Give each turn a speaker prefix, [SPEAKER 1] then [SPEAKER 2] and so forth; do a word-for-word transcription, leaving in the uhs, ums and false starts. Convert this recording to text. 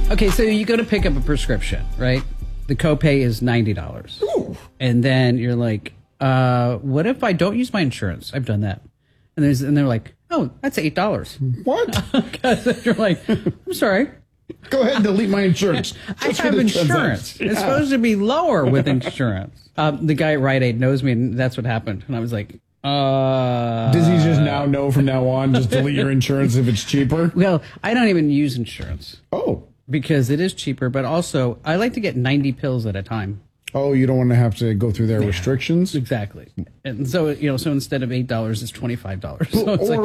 [SPEAKER 1] Okay, so you go to pick up a prescription, right? The copay is ninety dollars. And then you're like, uh, what if I don't use my insurance? I've done that. And, there's, and they're like, oh, that's eight dollars.
[SPEAKER 2] What?
[SPEAKER 1] Because you're like, I'm sorry.
[SPEAKER 2] Go ahead and delete my insurance.
[SPEAKER 1] I have insurance. Yeah. It's supposed to be lower with insurance. Um, the guy at Rite Aid knows me, and that's what happened. And I was like, uh...
[SPEAKER 2] Does he just now know from now on, just delete your insurance if it's cheaper?
[SPEAKER 1] Well, I don't even use insurance.
[SPEAKER 2] Oh.
[SPEAKER 1] Because it is cheaper, but also, I like to get ninety pills at a time.
[SPEAKER 2] Oh, you don't want to have to go through their yeah, restrictions?
[SPEAKER 1] Exactly. And so, you know, so instead of eight dollars, it's twenty-five dollars. So
[SPEAKER 2] or,
[SPEAKER 1] it's like,